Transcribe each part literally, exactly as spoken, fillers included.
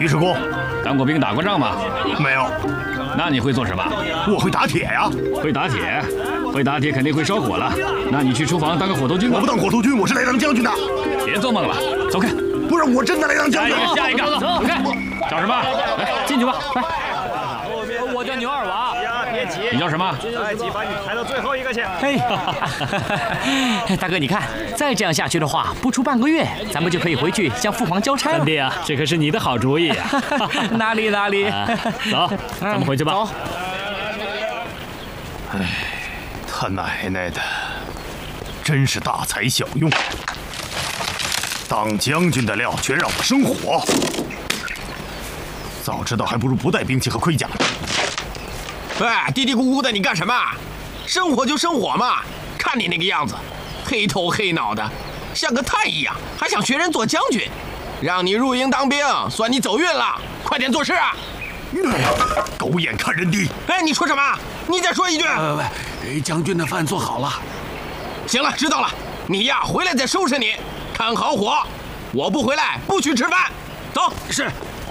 尉迟恭， 当过兵打过仗吗？ 没有。 那你会做什么？ 我会打铁呀。 会打铁，会打铁肯定会烧火了。那你去厨房当个火头军吧。 我不当火头军，我是来当将军的。 别做梦了，走开！ 不是，我真的来当将军。 下一个，下一个，走开！叫什么？来，进去吧，来。 我叫牛二娃。 别急， 你叫什么？ 太急，把你排到最后一个去。 嘿，大哥，你看，再这样下去的话，不出半个月，咱们就可以回去向父皇交差了。 三弟啊，这可是你的好主意啊！ 哪里哪里， 走，咱们回去吧。 走。 哎，他奶奶的，真是大材小用。当将军的料，全让我生火。早知道还不如不带兵器和盔甲。 哎，嘀嘀咕咕的，你干什么？生火就生火嘛！看你那个样子，黑头黑脑的，像个太一样，还想学人做将军？让你入营当兵，算你走运了。快点做事啊！ 狗眼看人低。 哎，你说什么？你再说一句。 喂喂喂，将军的饭做好了。 行了，知道了。你呀，回来再收拾你。看好火，我不回来不许吃饭。走。 是。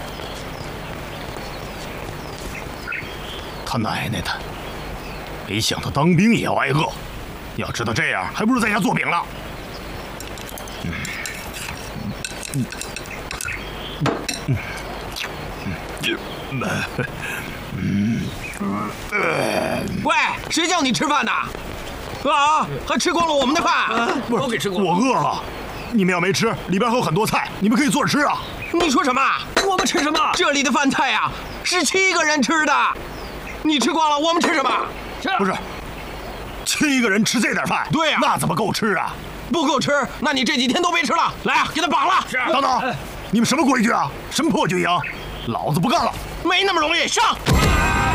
他奶奶的！没想到当兵也要挨饿。要知道这样，还不如在家做饼了。嗯嗯嗯嗯嗯。喂，谁叫你吃饭的？啊，还吃光了我们的饭？ 不是， 都给吃光了。 我饿了。你们要没吃，里边还有很多菜，你们可以坐着吃啊。 你说什么？ 我们吃什么？ 这里的饭菜呀，是七个人吃的。你吃光了，我们吃什么？ 不是，七个人吃这点饭， 对呀、啊， 那怎么够吃啊？ 不够吃，那你这几天都别吃了。来啊，给他绑了。 是。 等等，你们什么规矩啊？什么破军营？老子不干了！ 没那么容易，上！